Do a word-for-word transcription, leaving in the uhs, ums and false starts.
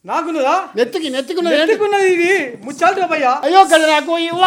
నాకున్నదా? నెత్తికి నెత్తికున్నది నెత్తికున్నది ఇది ముచ్చాలు భయ్యా. అయ్యో కదా నాకు ఇవ్వ